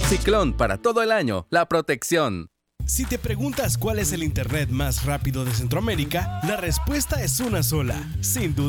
Ciclón, para todo el año, la protección. Si te preguntas cuál es el internet más rápido de Centroamérica, la respuesta es una sola, sin duda.